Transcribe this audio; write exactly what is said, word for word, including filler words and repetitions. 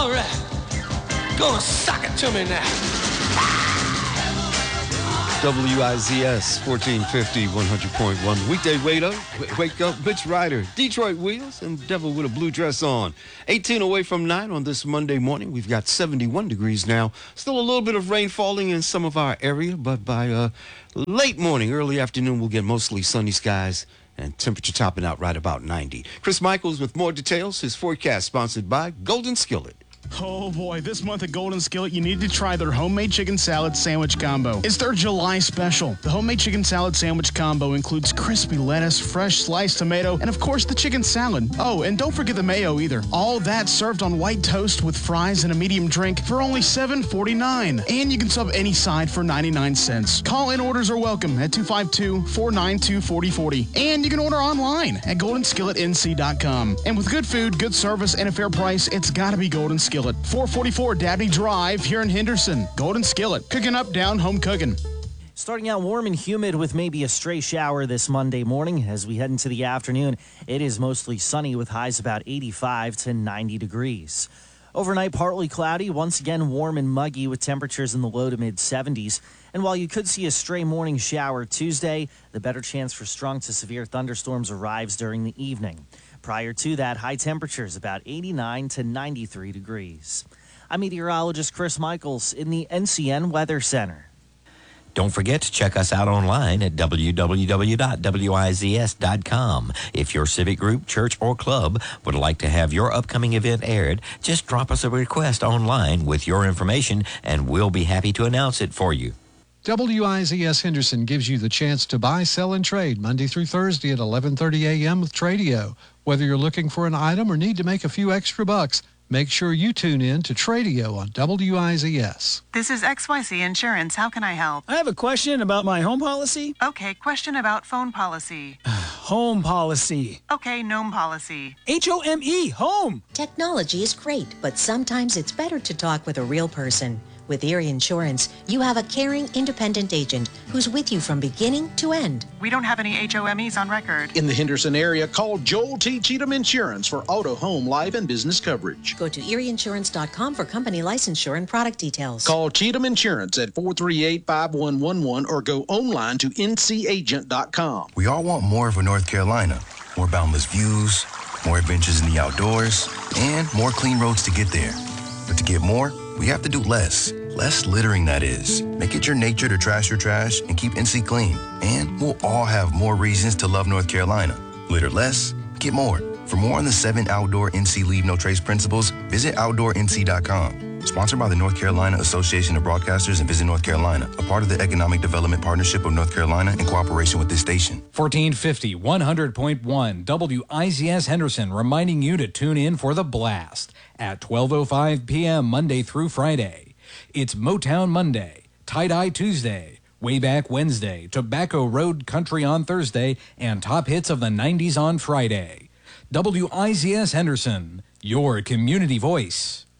All right. Gonna suck it to me now. W I Z S fourteen fifty, one hundred point one. Weekday wake up, wake up, Mitch Ryder, Detroit Wheels, and Devil with a blue dress on. eighteen away from nine on this Monday morning. We've got seventy-one degrees now. Still a little bit of rain falling in some of our area, but by uh, late morning, early afternoon, we'll get mostly sunny skies and temperature topping out right about ninety. Chris Michaels with more details. His forecast sponsored by Golden Skillet. Oh boy, this month at Golden Skillet, you need to try their homemade chicken salad sandwich combo. It's their July special. The homemade chicken salad sandwich combo includes crispy lettuce, fresh sliced tomato, and of course the chicken salad. Oh, and don't forget the mayo either. All that served on white toast with fries and a medium drink for only seven forty-nine. And you can sub any side for ninety-nine cents. Call-in orders are welcome at two five two, four nine two, four zero four zero. And you can order online at golden skillet n c dot com. And with good food, good service, and a fair price, it's gotta be Golden Skillet. four forty-four Dabney Drive here in Henderson. Golden Skillet, cooking up, down, home cooking. Starting out warm and humid with maybe a stray shower this Monday morning. As we head into the afternoon, it is mostly sunny with highs about eighty-five to ninety degrees. Overnight, partly cloudy, once again warm and muggy with temperatures in the low to mid seventies. And while you could see a stray morning shower Tuesday, the better chance for strong to severe thunderstorms arrives during the evening. Prior to that, high temperatures about eighty-nine to ninety-three degrees. I'm meteorologist Chris Michaels in the N C N Weather Center. Don't forget to check us out online at w w w dot w i z s dot com. If your civic group, church, or club would like to have your upcoming event aired, just drop us a request online with your information, and we'll be happy to announce it for you. W I Z S Henderson gives you the chance to buy, sell, and trade Monday through Thursday at eleven thirty a.m. with Tradio. Whether you're looking for an item or need to make a few extra bucks, make sure you tune in to Tradio on W I Z S. This is X Y Z Insurance. How can I help? I have a question about my home policy. Okay, question about phone policy. Home policy. Okay, gnome policy. H O M E, home. Technology is great, but sometimes it's better to talk with a real person. With Erie Insurance, you have a caring, independent agent who's with you from beginning to end. We don't have any H O M Es on record. In the Henderson area, call Joel T. Cheatham Insurance for auto, home, life, and business coverage. Go to erie insurance dot com for company licensure and product details. Call Cheatham Insurance at four three eight, five one one one or go online to n c agent dot com. We all want more for North Carolina. More boundless views, more adventures in the outdoors, and more clean roads to get there. But to get more, we have to do less. Less littering, that is. Make it your nature to trash your trash and keep N C clean. And we'll all have more reasons to love North Carolina. Litter less, get more. For more on the seven outdoor N C Leave No Trace principles, visit outdoor n c dot com. Sponsored by the North Carolina Association of Broadcasters and Visit North Carolina, a part of the Economic Development Partnership of North Carolina in cooperation with this station. fourteen fifty, one hundred point one W I Z S Henderson reminding you to tune in for The Blast at twelve oh five p.m. Monday through Friday. It's Motown Monday, Tie-Dye Tuesday, Way Back Wednesday, Tobacco Road Country on Thursday, and Top Hits of the nineties on Friday. W I Z S Henderson, your community voice.